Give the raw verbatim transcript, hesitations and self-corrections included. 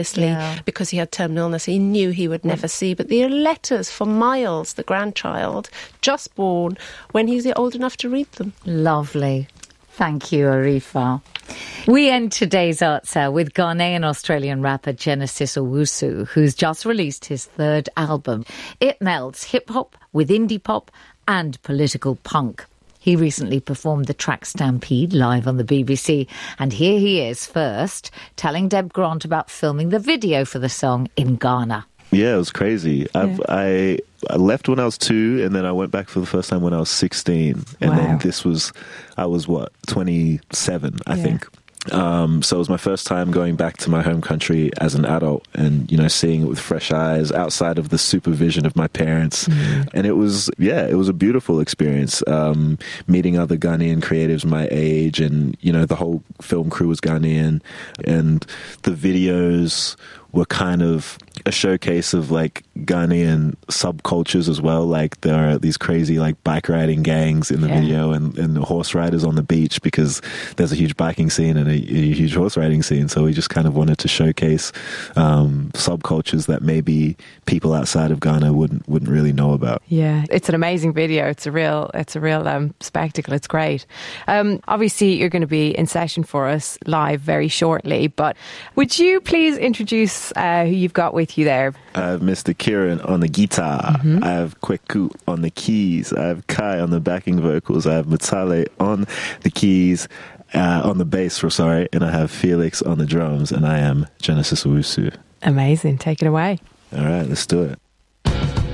Yeah. Because he had terminal illness, he knew he would never see. But there are letters for Miles, the grandchild, just born, when he's old enough to read them. Lovely. Thank you, Arifa. We end today's Arts Hour with Ghanaian-Australian rapper Genesis Owusu, who's just released his third album. It melds hip-hop with indie pop and political punk. He recently performed the track Stampede live on the B B C. And here he is first, telling Deb Grant about filming the video for the song in Ghana. Yeah, it was crazy. Yeah. I've, I I left when I was two, and then I went back for the first time when I was sixteen. And wow. then this was, I was what, twenty-seven, I yeah. think. Um, so it was my first time going back to my home country as an adult and, you know, seeing it with fresh eyes outside of the supervision of my parents. Mm. And it was, yeah, it was a beautiful experience. Um, meeting other Ghanaian creatives my age, and, you know, the whole film crew was Ghanaian, and the videos were kind of a showcase of like Ghanaian subcultures as well. Like there are these crazy like bike riding gangs in the yeah. video, and, and the horse riders on the beach, because there's a huge biking scene and a, a huge horse riding scene. So we just kind of wanted to showcase um, subcultures that maybe people outside of Ghana wouldn't wouldn't really know about. Yeah, it's an amazing video. It's a real it's a real um, spectacle. It's great. Um, obviously, you're going to be in session for us live very shortly, but would you please introduce Uh, who you've got with you there? I have Mister Kieran on the guitar. Mm-hmm. I have Kweku on the keys. I have Kai on the backing vocals. I have Matale on the keys, uh, on the bass, for sorry, and I have Felix on the drums. And I am Genesis Owusu. Amazing. Take it away. All right, let's do it.